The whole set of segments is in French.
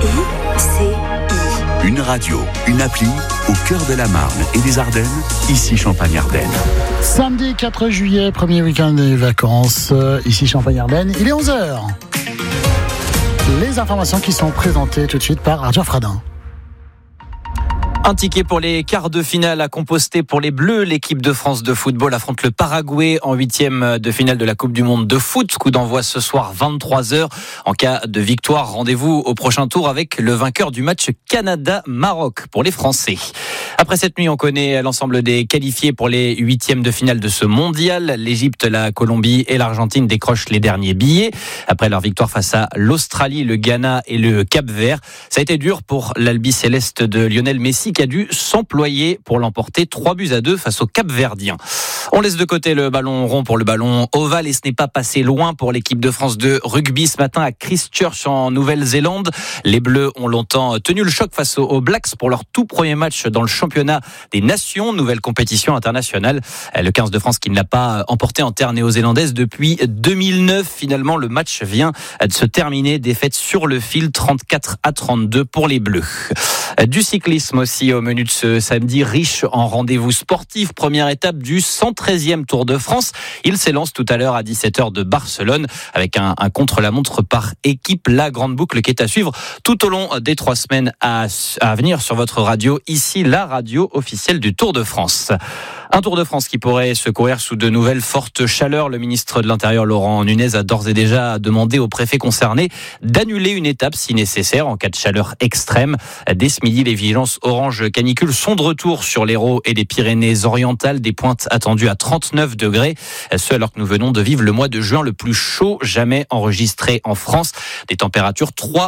Une radio, une appli, au cœur de la Marne et des Ardennes, ici Champagne-Ardenne. Samedi 4 juillet, premier week-end des vacances, ici Champagne-Ardenne, il est 11h. Les informations qui sont présentées tout de suite par Arthur Fradin. Un ticket pour les quarts de finale à composter pour les Bleus. L'équipe de France de football affronte le Paraguay en 8e de finale de la Coupe du Monde de foot. Coup d'envoi ce soir 23h. En cas de victoire, rendez-vous au prochain tour avec le vainqueur du match Canada-Maroc pour les Français. Après cette nuit, on connaît l'ensemble des qualifiés pour les 8e de finale de ce mondial. L'Égypte, la Colombie et l'Argentine décrochent les derniers billets. Après leur victoire face à l'Australie, le Ghana et le Cap-Vert. Ça a été dur pour l'Albi Céleste de Lionel Messi qui a dû s'employer pour l'emporter 3-2 face aux Cap-Verdiens. On laisse de côté le ballon rond pour le ballon ovale et ce n'est pas passé loin pour l'équipe de France de rugby ce matin à Christchurch en Nouvelle-Zélande. Les Bleus ont longtemps tenu le choc face aux Blacks pour leur tout premier match dans le championnat des nations, nouvelle compétition internationale. Le 15 de France qui ne l'a pas emporté en terre néo-zélandaise depuis 2009. Finalement, le match vient de se terminer. Défaite sur le fil 34-32 pour les Bleus. Du cyclisme aussi au menu de ce samedi, riche en rendez-vous sportifs. Première étape du 113e Tour de France. Il s'élance tout à l'heure à 17h de Barcelone avec un contre-la-montre par équipe. La grande boucle qui est à suivre tout au long des 3 semaines à venir sur votre radio. Ici, la radio officielle du Tour de France. Un Tour de France qui pourrait se courir sous de nouvelles fortes chaleurs. Le ministre de l'Intérieur, Laurent Nunez, a d'ores et déjà demandé aux préfets concernés d'annuler une étape si nécessaire en cas de chaleur extrême. Dès ce midi, les vigilances orange canicule sont de retour sur l'Hérault et les Pyrénées-Orientales. Des pointes attendues à 39 degrés. Ce alors que nous venons de vivre le mois de juin le plus chaud jamais enregistré en France. Des températures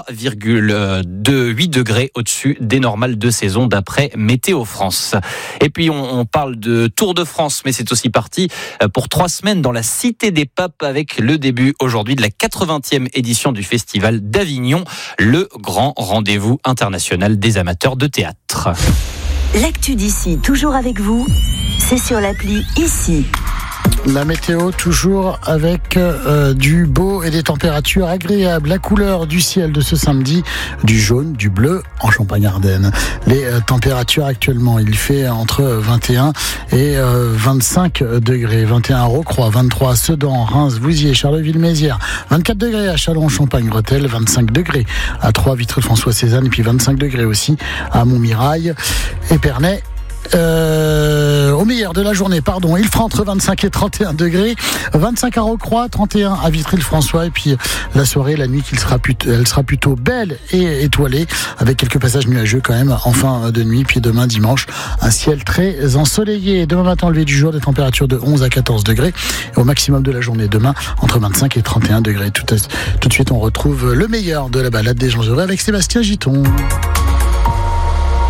3,8 degrés au-dessus des normales de saison d'après Météo France. Et puis on parle de Tour de France, mais c'est aussi parti pour 3 semaines dans la Cité des Papes avec le début aujourd'hui de la 80e édition du Festival d'Avignon, le grand rendez-vous international des amateurs de théâtre. L'actu d'ici, toujours avec vous, c'est sur l'appli ici. La météo toujours avec du beau et des températures agréables. La couleur du ciel de ce samedi, du jaune, du bleu en Champagne-Ardenne. Les températures actuellement, il fait entre 21 et 25 degrés. 21 à Rocroi, 23 à Sedan, Reims, Vouziers, Charleville-Mézières, 24 degrés à Châlons-Champagne-Rethel, 25 degrés à Troyes, Vitry-François-Cézanne et puis 25 degrés aussi à Montmirail, Épernay. Au meilleur de la journée, il fera entre 25 et 31 degrés, 25 à Rocroi, 31 à Vitry-le-François et puis la soirée, la nuit, elle sera plutôt belle et étoilée avec quelques passages nuageux quand même en fin de nuit. Puis demain dimanche, un ciel très ensoleillé. Demain matin, lever du jour, des températures de 11 à 14 degrés et au maximum de la journée demain entre 25 et 31 degrés. Tout de suite, on retrouve le meilleur de la balade des gens heureux avec Sébastien Giton.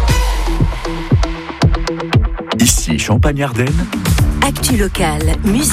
Ici Champagne-Ardenne. Actu locale, musique.